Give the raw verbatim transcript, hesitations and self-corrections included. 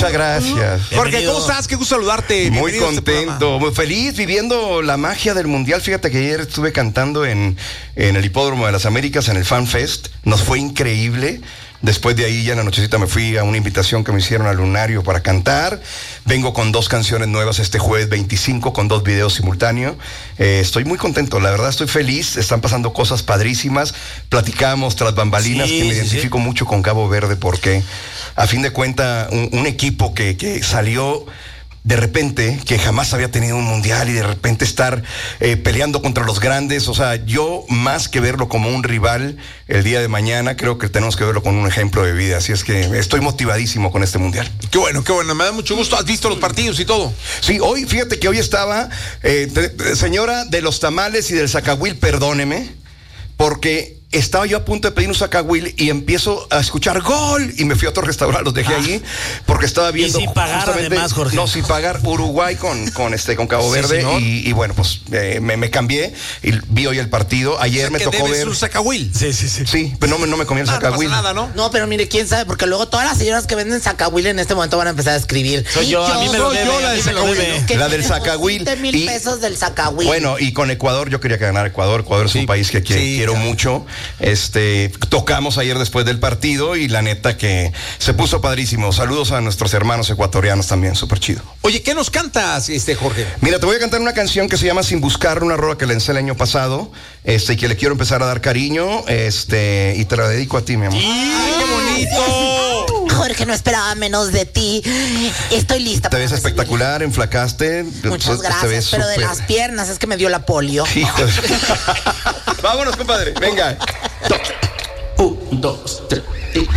Muchas gracias. Jorge, Bienvenido. ¿cómo estás? Qué gusto saludarte. Muy Bienvenido a este contento, programa. muy feliz, viviendo la magia del Mundial. Fíjate que ayer estuve cantando en, en el Hipódromo de las Américas, en el Fan Fest. Nos fue increíble. Después de ahí, ya en la nochecita, me fui a una invitación que me hicieron al Lunario para cantar. Vengo con dos canciones nuevas este jueves veinticinco, con dos videos simultáneos. Eh, estoy muy contento, la verdad estoy feliz. Están pasando cosas padrísimas. Platicamos tras bambalinas, Sí, que me sí, identifico sí. mucho con Cabo Verde, porque a fin de cuentas, un, un equipo que, que salió de repente, que jamás había tenido un mundial, y de repente estar eh, peleando contra los grandes. O sea, yo, más que verlo como un rival el día de mañana, creo que tenemos que verlo como un ejemplo de vida. Así es que estoy motivadísimo con este mundial. Qué bueno, qué bueno. Me da mucho gusto. ¿Has visto los partidos y todo? Sí, hoy, fíjate que hoy estaba, eh, te- te- señora de los tamales y del zacahuil, perdóneme, porque estaba yo a punto de pedir un zacahuil y empiezo a escuchar gol, y me fui a otro restaurante, los dejé Ah. allí, porque estaba viendo sin pagar, justamente- además, Jorge. No, sin pagar, Uruguay con, con este con Cabo Sí, Verde, señor. y, y bueno, pues eh, me, me cambié y vi hoy el partido. Ayer O sea, me que tocó debes ver. un zacahuil. Sí, sí, sí. Sí, pero no, me- no me comí el Ah, no pasa zacahuil. nada, ¿no? No, pero mire, quién sabe, porque luego todas las señoras que venden zacahuil en este momento van a empezar a escribir. Soy yo, a mí me lo soy debe, yo la a mí del me lo zacahuil, debe. ¿no? Que La del tenemos zacahuil. veinte mil Y- pesos del zacahuil. Bueno, y con Ecuador, yo quería ganar Ecuador. Ecuador es Sí. un país que, que Sí, quiero claro. mucho. Este, tocamos ayer después del partido, y la neta que se puso padrísimo. Saludos a nuestros hermanos ecuatorianos también, súper chido. Oye, ¿qué nos cantas, este Jorge? Mira, te voy a cantar una canción que se llama Sin Buscar, una rola que lancé el año pasado, este, y que le quiero empezar a dar cariño, este, y te la dedico a ti, mi amor. ¡Ay, qué bonito! Jorge, no esperaba menos de ti. Estoy lista. Te para ves recibir. espectacular, enflacaste. Muchas te gracias, ves pero de súper- las piernas es que me dio la polio. Hijo de- Vámonos, compadre, venga. Un, dos, tres.